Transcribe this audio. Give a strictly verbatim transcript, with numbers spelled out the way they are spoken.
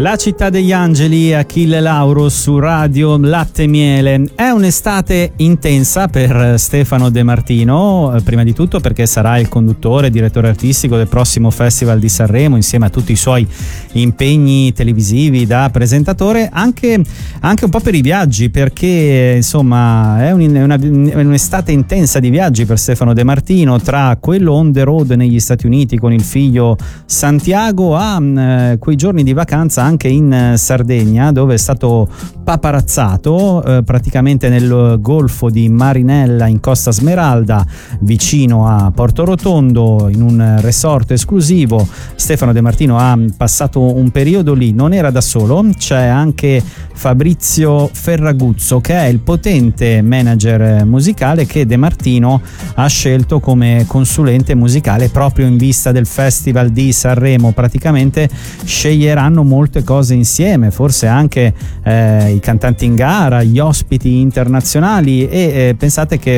La città degli angeli, Achille Lauro su Radio Latte e Miele. È un'estate intensa per Stefano De Martino, prima di tutto perché sarà il conduttore e direttore artistico del prossimo Festival di Sanremo, insieme a tutti i suoi impegni televisivi da presentatore, anche, anche un po' per i viaggi, perché insomma è, un, è, una, è un'estate intensa di viaggi per Stefano De Martino, tra quello on the road negli Stati Uniti con il figlio Santiago a eh, quei giorni di vacanza anche in Sardegna, dove è stato paparazzato eh, praticamente nel golfo di Marinella in Costa Smeralda, vicino a Porto Rotondo, in un resort esclusivo. Stefano De Martino ha passato un periodo lì, non era da solo, c'è anche Fabrizio Ferraguzzo, che è il potente manager musicale che De Martino ha scelto come consulente musicale proprio in vista del Festival di Sanremo. Praticamente sceglieranno molte cose insieme, forse anche eh, i cantanti in gara, gli ospiti internazionali, e eh, pensate che